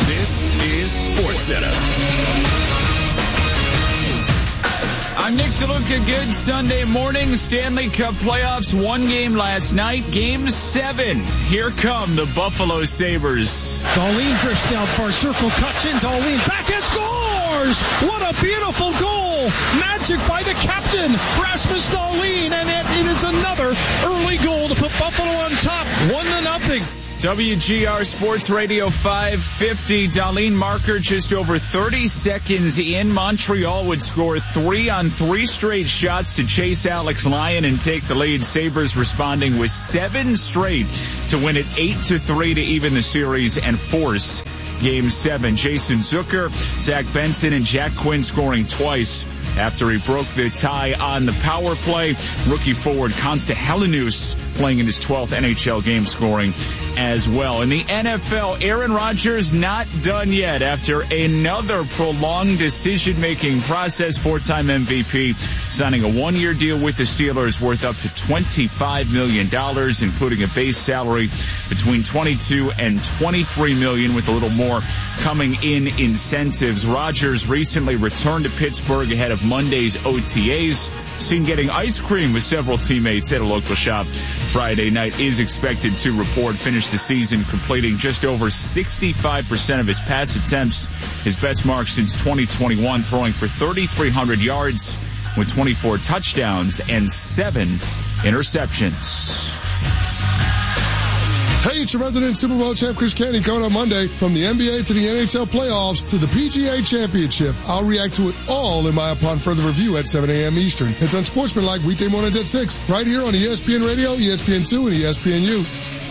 This is SportsCenter. I'm Nick DeLuca. Good Sunday morning. Stanley Cup playoffs. One game last night. Game 7. Here come the Buffalo Sabres. Dahlin drifts down far circle, cuts in. Dahlin back and scores! What a beautiful goal! Magic by the captain, Rasmus Dahlin, and it is another early goal to put Buffalo on top, 1-0. WGR Sports Radio 550. Dahlin marker just over 30 seconds in. Montreal would score 3 on 3 straight shots to chase Alex Lyon and take the lead. Sabres responding with 7 straight to win it 8-3 to even the series and force Game 7. Jason Zucker, Zach Benson, and Jack Quinn scoring twice after he broke the tie on the power play. Rookie forward Konsta Helenius playing in his 12th NHL game, scoring as well. In the NFL, Aaron Rodgers not done yet after another prolonged decision-making process. 4-time MVP signing a 1-year deal with the Steelers worth up to $25 million, including a base salary between $22 and $23 million, with a little more coming in incentives. Rodgers recently returned to Pittsburgh ahead of Monday's OTAs. Seen getting ice cream with several teammates at a local shop Friday night. Is expected to report, finish the season completing just over 65% of his pass attempts, his best mark since 2021, throwing for 3,300 yards with 24 touchdowns and 7 interceptions. Hey, it's your resident Super Bowl champ Chris Canty coming on Monday. From the NBA to the NHL playoffs to the PGA Championship, I'll react to it all in my Upon Further Review at 7 a.m. Eastern. It's Unsportsmanlike weekday mornings at 6, right here on ESPN Radio, ESPN2, and ESPNU.